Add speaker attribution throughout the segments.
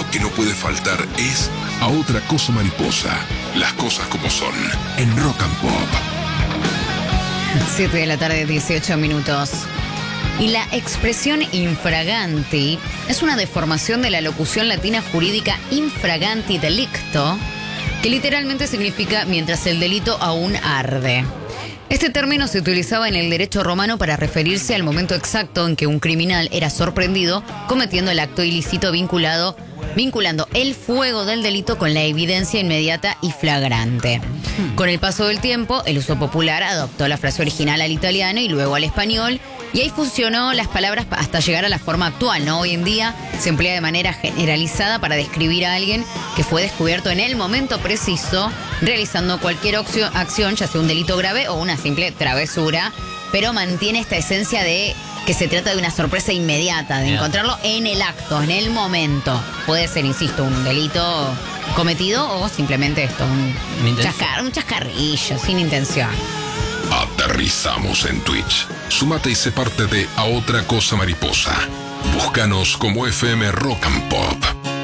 Speaker 1: que no puede faltar es A Otra Cosa Mariposa. Las cosas como son, en Rock and Pop.
Speaker 2: 7 de la tarde, 18 minutos. Y la expresión infraganti es una deformación de la locución latina jurídica infraganti delicto, que literalmente significa mientras el delito aún arde. Este término se utilizaba en el derecho romano para referirse al momento exacto en que un criminal era sorprendido cometiendo el acto ilícito vinculando el fuego del delito con la evidencia inmediata y flagrante. Con el paso del tiempo, el uso popular adoptó la frase original al italiano y luego al español, y ahí fusionó las palabras hasta llegar a la forma actual, ¿no? Hoy en día se emplea de manera generalizada para describir a alguien que fue descubierto en el momento preciso, realizando cualquier acción, ya sea un delito grave o una simple travesura, pero mantiene esta esencia de que se trata de una sorpresa inmediata, de encontrarlo en el acto, en el momento. Puede ser, insisto, un delito cometido o simplemente esto, un chascarrillo, sin intención.
Speaker 1: Aterrizamos en Twitch. Súmate y sé parte de A Otra Cosa Mariposa. Búscanos como FM Rock and Pop.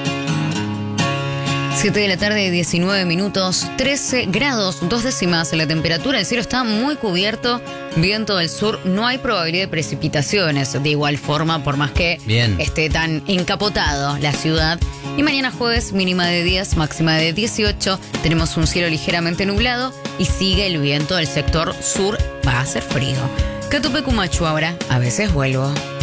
Speaker 2: 7 de la tarde, 19 minutos, 13 grados, 2 décimas la temperatura. El cielo está muy cubierto, viento del sur, no hay probabilidad de precipitaciones. De igual forma, por más que esté tan encapotado la ciudad. Y mañana jueves, mínima de 10, máxima de 18. Tenemos un cielo ligeramente nublado y sigue el viento del sector sur. Va a ser frío. Catupecumachu ahora, a veces vuelvo.